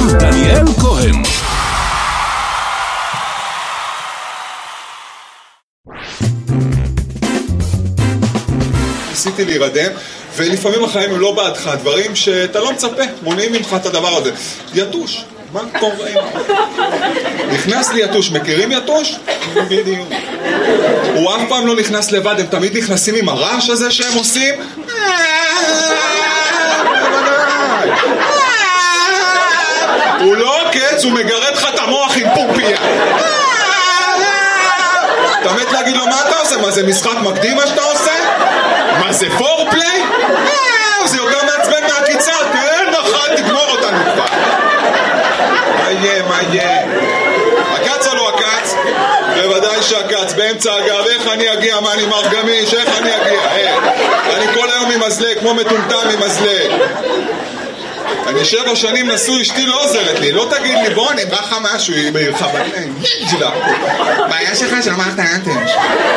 דניאל כהן. ניסיתי להירדם, ולפעמים החיים הם לא בעדך, דברים שאתה לא מצפה, מונעים ממך את הדבר הזה. יתוש, מה קורה? נכנס לי יתוש, מכירים יתוש? בדיוק. הוא אף פעם לא נכנס לבד, הם תמיד נכנסים עם הרעש הזה שהם עושים. הוא לא עוקץ, הוא מגרד לך את המוח עם פומפיה. אתה מת להגיד לו מה אתה עושה? מה זה משחק מקדים מה שאתה עושה? מה זה פורפליי? זה יותר מעצבן מהקיצה. תן לך, תגמור אותנו כבר. מה יהיה, מה יהיה? הקץ או לא הקץ? בוודאי שהקץ, באמצע הגב. איך אני אגיע? מה אני מר גמיש? איך אני אגיע? אני כל היום עם מזלג, כמו מטומטם עם מזלג. אני 7 שנים נשוי, אשתי לא עוזרת לי. לא תגיד לי, בוא אני ברכה משהו, היא בעירך בניים. בעיה שלך שאמרת אנטש.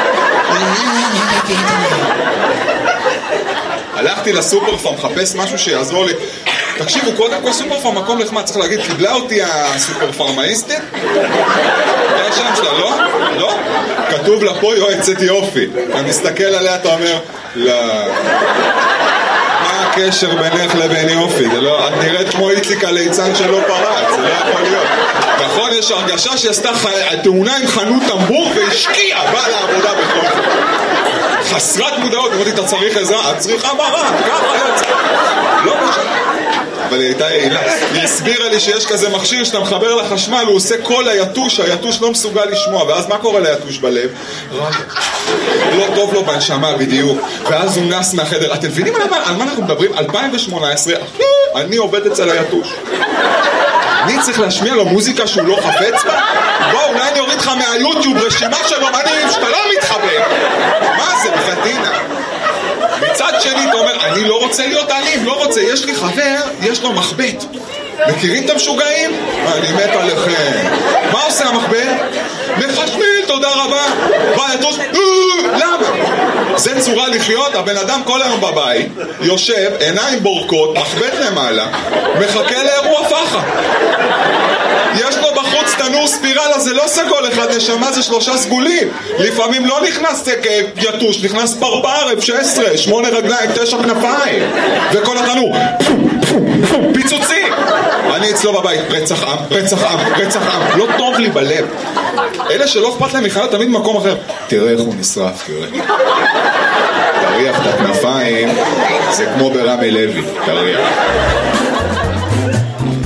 הלכתי לסופרפארם, מחפש משהו שיעזור לי. תקשיבו, קודם כל סופרפארם מקום לחמד, צריך להגיד, קיבלה אותי הסופרפארמאיסטית? זה השם שלה, לא? לא? כתוב לה פה יועצת יופי. אתה מסתכל עליה, אתה אומר, לא... מה הקשר בינך לבין יופי? זה לא... את נראית כמו איציק הליצן שלא פרץ, זה לא יכול להיות. נכון, יש הרגשה שעשתה תאונה עם חנות טמבור והשקיעה, באה לעבודה בכל זה. חסרת מודעות, אמרתי, אתה צריך עזרה? את צריכה מרה, ככה יוצא. לא משנה. אבל היא הייתה יעילה. היא הסבירה לי שיש כזה מכשיר שאתה מחבר לחשמל, הוא עושה קול ליתוש, היתוש לא מסוגל לשמוע, ואז מה קורה ליתוש בלב? רגע. לא טוב לו בנשמה בדיוק, ואז הוא נס מהחדר. אתם מבינים על מה אנחנו מדברים? 2018, אני עובד אצל היתוש. אני צריך להשמיע לו מוזיקה שהוא לא חפץ בה? בוא, אולי אני אוריד לך מהיוטיוב רשימה של אומנים שאתה לא מתחבר. מה זה, בחדינה? מצד שני, אתה אומר, אני לא רוצה להיות אלים, לא רוצה. יש לי חבר, יש לו מחבט. מכירים את המשוגעים? אני מת עליכם. מה עושה המחבט? מחשמיל, תודה רבה. ביתוש, למה? זה צורה לחיות. הבן אדם כל היום בבית, יושב, עיניים בורקות, מחבט למעלה, מחכה לאירוע פחה. יש לו בחוץ תנור ספירלה, זה לא סגול אחד, נשמה זה 3 סגולים. לפעמים לא נכנס יתוש, נכנס פרפר, F16, 8 רגליים, 9 כנפיים. וכל התנור, פיצוצים. אני אצלו בבית, רצח עם, רצח עם, רצח עם. לא טוב לי בלב. אלה שלא אכפת להם בכלל תמיד במקום אחר. תראה איך הוא נשרף, תראה. תריח את הכנפיים, זה כמו ברמי לוי, תריח.